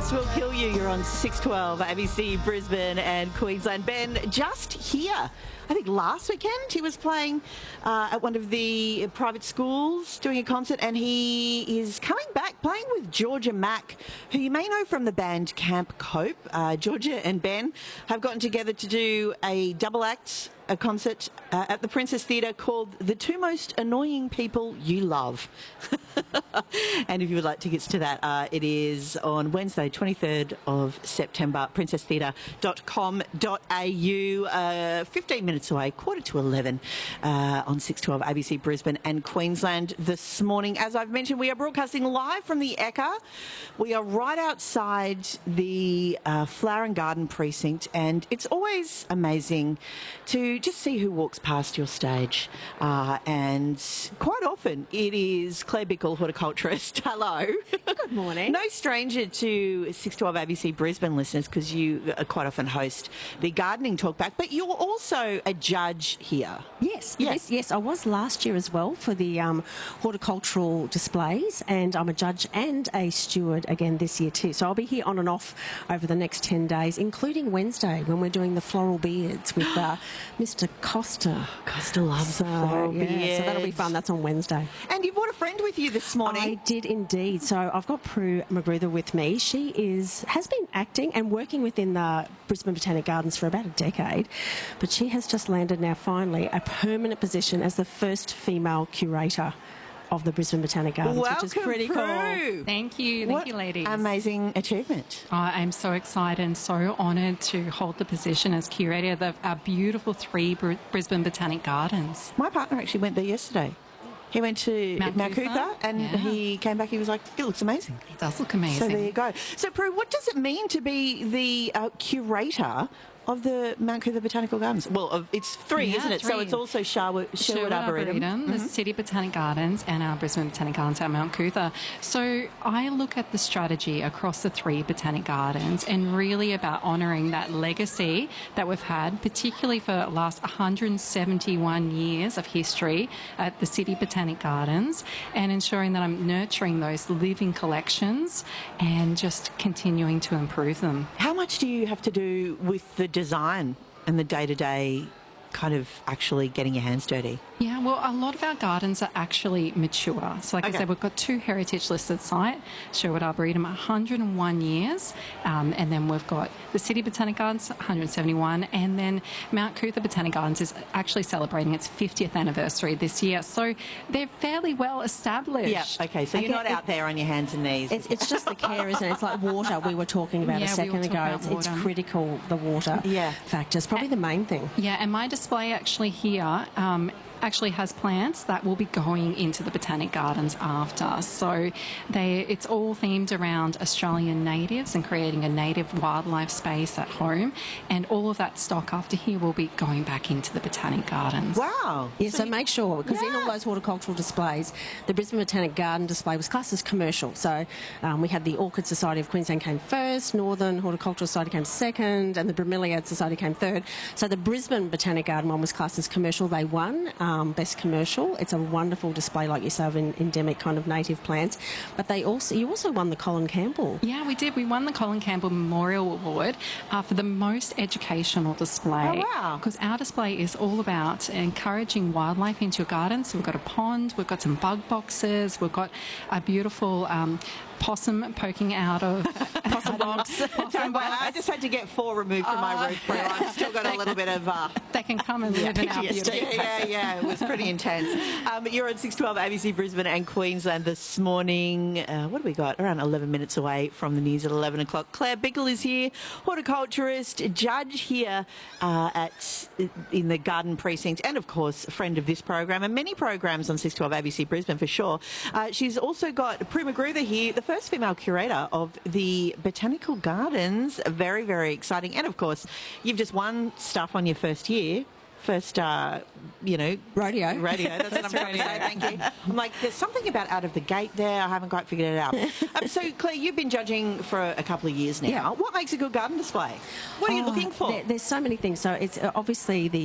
This Will Kill You. You're on 612 ABC Brisbane and Queensland. Ben, just here, I think last weekend, he was playing at one of the private schools doing a concert, and he is coming back playing with Georgia Mack, who you may know from the band Camp Cope. Georgia and Ben have gotten together to do a double act, a concert at the Princess Theatre called The Two Most Annoying People You Love. And if you would like tickets to that, it is on Wednesday, 23rd of September, princesstheatre.com.au, 15 minutes away, 11:15 on 612 ABC Brisbane and Queensland this morning. As I've mentioned, we are broadcasting live from the Ekka. We are right outside the Flower and Garden Precinct, and it's always amazing to just see who walks past your stage. And quite often it is Claire Bickle, horticulturist. Hello. Good morning. No stranger to 612 ABC Brisbane listeners, because you quite often host the gardening talkback, but you're also a judge here. Yes, I was last year as well for the horticultural displays, and I'm a judge and a steward again this year too. So I'll be here on and off over the next 10 days, including Wednesday when we're doing the floral beards with Mr. Costa. Costa loves the floral beards. So that'll be fun. That's on Wednesday. And you brought a friend with you this morning. I did indeed. So I've got Prue Magruder with me. She has been acting and working within the Brisbane Botanic Gardens for about a decade, but she has just landed now finally a permanent position as the first female curator of the Brisbane Botanic Gardens, Welcome, which is pretty Prue. cool. Thank you, ladies. Amazing achievement. I'm so excited and so honoured to hold the position as curator of our beautiful 3 Brisbane Botanic Gardens. My partner actually went there yesterday. He went to Mount Cootha and he came back. He was like, it looks amazing. It does look amazing. So there you go. So, Prue, what does it mean to be the curator of the Mount Cootha Botanical Gardens? Well, it's 3, isn't it? 3. So it's also Sherwood Arboretum, the City Botanic Gardens, and our Brisbane Botanic Gardens at Mount Cootha. So I look at the strategy across the 3 Botanic Gardens and really about honouring that legacy that we've had, particularly for the last 171 years of history at the City Botanic Gardens, and ensuring that I'm nurturing those living collections and just continuing to improve them. How much do you have to do with the design and the day-to-day kind of actually getting your hands dirty? Yeah, well, a lot of our gardens are actually mature. So like I said, we've got 2 heritage listed sites, Sherwood Arboretum, 101 years, and then we've got the City Botanic Gardens, 171, and then Mount Cootha Botanic Gardens is actually celebrating its 50th anniversary this year. So they're fairly well established. Yeah, okay, so you're not out there on your hands and knees. It's just the care, isn't it? It's like water we were talking about a second ago. It's critical, the water factor. It's probably the main thing. Yeah, and my display actually here actually has plants that will be going into the Botanic Gardens after. So it's all themed around Australian natives and creating a native wildlife space at home. And all of that stock after here will be going back into the Botanic Gardens. Wow. Yeah, so make sure, because in all those horticultural displays, the Brisbane Botanic Garden display was classed as commercial. So we had the Orchid Society of Queensland came first, Northern Horticultural Society came second, and the Bromeliad Society came third. So the Brisbane Botanic Garden one was classed as commercial. They won. Best commercial. It's a wonderful display, like you say, of endemic kind of native plants. But you also won the Colin Campbell. Yeah, we did. We won the Colin Campbell Memorial Award for the most educational display. Oh, wow. Because our display is all about encouraging wildlife into your garden. So we've got a pond, we've got some bug boxes, we've got a beautiful possum poking out of possum box. I just had to get 4 removed from my roof. I've still got a little bit of they can come and live in our beauty. Yeah, it was pretty intense. You're on 612 ABC Brisbane and Queensland this morning. What do we got? Around 11 minutes away from the news at 11 o'clock. Claire Bickle is here, horticulturist, judge here in the Garden Precinct, and of course a friend of this program and many programs on 612 ABC Brisbane for sure. She's also got Prue Magruder here, the first female curator of the Botanical Gardens. Very, very exciting. And of course, you've just won stuff on your first year. Rodeo. That's what I'm trying to say. Thank you. I'm like, there's something about out of the gate there. I haven't quite figured it out. So, Claire, you've been judging for a couple of years now. Yeah. What makes a good garden display? What are you looking for? There's so many things. So it's obviously the